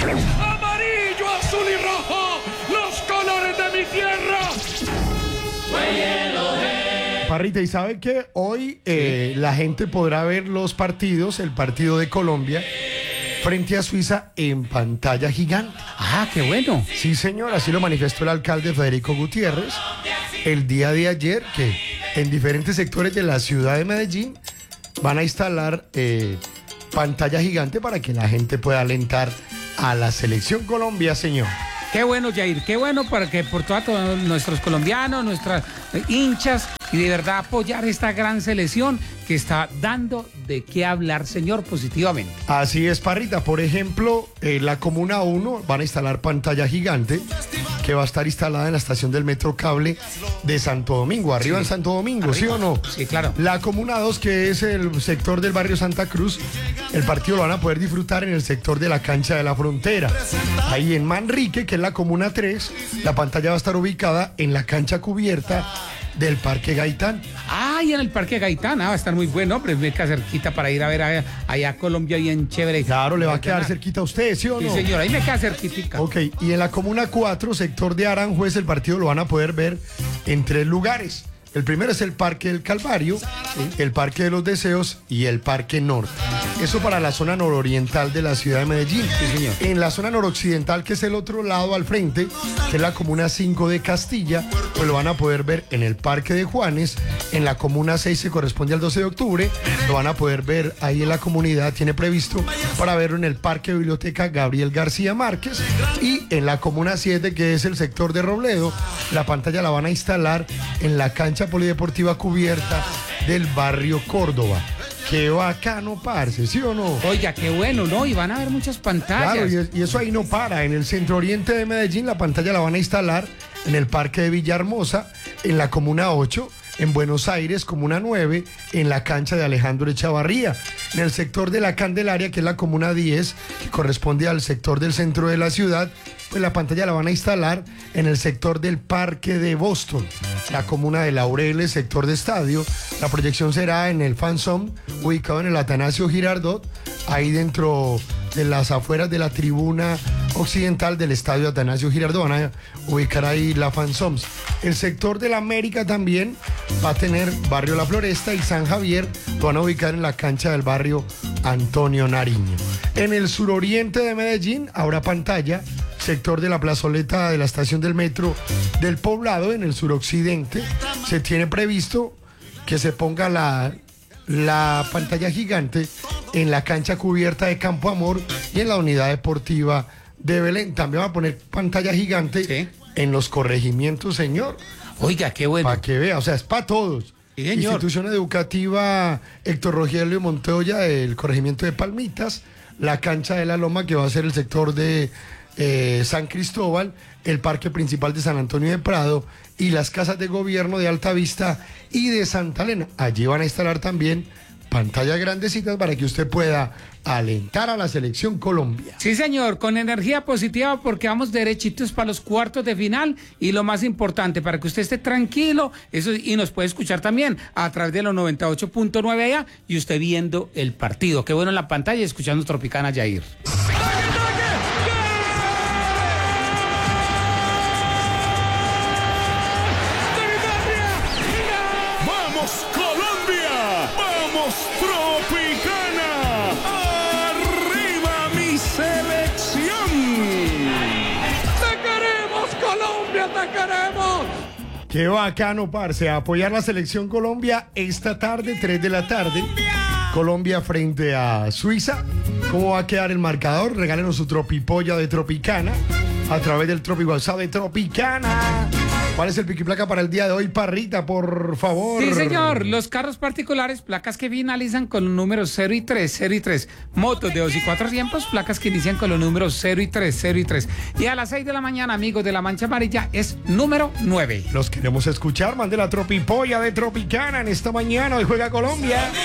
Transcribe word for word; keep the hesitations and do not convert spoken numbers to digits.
Amarillo, azul y rojo, los colores de mi tierra. Parrita, ¿y sabe que hoy eh, la gente podrá ver los partidos, el partido de Colombia frente a Suiza en pantalla gigante? Ah, qué bueno. Sí, señor, así lo manifestó el alcalde Federico Gutiérrez el día de ayer, que en diferentes sectores de la ciudad de Medellín van a instalar eh, pantalla gigante para que la gente pueda alentar a la selección Colombia, señor. Qué bueno, Jair, qué bueno para que por todos nuestros colombianos, nuestras eh, hinchas, y de verdad apoyar esta gran selección que está dando de qué hablar, señor, positivamente. Así es, Parrita. Por ejemplo, en la Comuna uno van a instalar pantalla gigante que va a estar instalada en la estación del Metro Cable de Santo Domingo, arriba Sí. en Santo Domingo, Arriba. ¿sí o no? Sí, claro. La Comuna dos, que es el sector del barrio Santa Cruz, el partido lo van a poder disfrutar en el sector de la cancha de la Frontera. Ahí en Manrique, que es la Comuna tres, la pantalla va a estar ubicada en la cancha cubierta del Parque Gaitán. Ah, y en el Parque Gaitán, ah, va a estar muy bueno, pero me queda cerquita para ir a ver allá, allá a Colombia bien chévere. Claro, le va a quedar cerquita a usted, ¿sí o no? Sí, señor, ahí me queda cerquitica. Ok, y en la Comuna cuatro, sector de Aranjuez, el partido lo van a poder ver en tres lugares. El primero es el Parque del Calvario, el Parque de los Deseos y el Parque Norte. Eso para la zona nororiental de la ciudad de Medellín. Sí, señor. En la zona noroccidental, que es el otro lado al frente, que es la Comuna cinco de Castilla, pues lo van a poder ver en el Parque de Juanes. En la Comuna seis, que corresponde al doce de octubre, lo van a poder ver ahí en la comunidad, tiene previsto para verlo en el Parque Biblioteca Gabriel García Márquez. Y en la Comuna siete, que es el sector de Robledo, la pantalla la van a instalar en la cancha polideportiva cubierta del barrio Córdoba. Qué bacano, parce, ¿sí o no? Oiga, qué bueno, ¿no? Y van a haber muchas pantallas. Claro, y, es- y eso ahí no para. En el centro oriente de Medellín la pantalla la van a instalar en el Parque de Villahermosa, en la Comuna ocho, en Buenos Aires, Comuna nueve, en la cancha de Alejandro Echavarría, en el sector de la Candelaria, que es la Comuna diez, que corresponde al sector del centro de la ciudad, pues la pantalla la van a instalar en el sector del Parque de Boston, la Comuna de Laureles, sector de estadio. La proyección será en el Fan Zone, ubicado en el Atanasio Girardot, ahí dentro de las afueras de la tribuna occidental del estadio Atanasio Girardot. Van a ubicar ahí la Fan Zone. El sector de la América también va a tener Barrio La Floresta y San Javier, lo van a ubicar en la cancha del barrio Antonio Nariño. En el suroriente de Medellín habrá pantalla, sector de la plazoleta de la estación del metro del Poblado. En el suroccidente se tiene previsto que se ponga la, la pantalla gigante en la cancha cubierta de Campo Amor y en la unidad deportiva de Belén. También va a poner pantalla gigante Sí. en los corregimientos, señor, Oiga, qué bueno. para que vea, o sea, es para todos. Sí, señor. Institución Educativa Héctor Rogelio Montoya, del corregimiento de Palmitas, la cancha de la Loma, que va a ser el sector de eh, San Cristóbal, el parque principal de San Antonio de Prado y las casas de gobierno de Altavista y de Santa Elena. Allí van a instalar también pantallas grandecitas para que usted pueda alentar a la selección Colombia. Sí, señor, con energía positiva porque vamos derechitos para los cuartos de final y lo más importante, para que usted esté tranquilo, eso y nos puede escuchar también a través de los noventa y ocho punto nueve allá y usted viendo el partido. Qué bueno en la pantalla y escuchando Tropicana Jair. ¡Vamos, Colombia! ¡Vamos, Tropicana! ¡Arriba mi selección! ¡Te queremos, Colombia! ¡Te queremos! Qué bacano, parce, apoyar la selección Colombia esta tarde, tres de la tarde. Colombia frente a Suiza. ¿Cómo va a quedar el marcador? Regálenos su tropipolla de Tropicana a través del Tropi WhatsApp de Tropicana. ¿Cuál es el pico y placa para el día de hoy, Parrita, por favor? Sí, señor. Los carros particulares, placas que finalizan con los números cero y tres, cero y tres. Motos de dos y cuatro tiempos, placas que inician con los números cero y tres, cero y tres. Y a las seis de la mañana, amigos de la Mancha Amarilla, es número nueve. Los queremos escuchar. Mande la tropipolla de Tropicana en esta mañana. Hoy juega Colombia.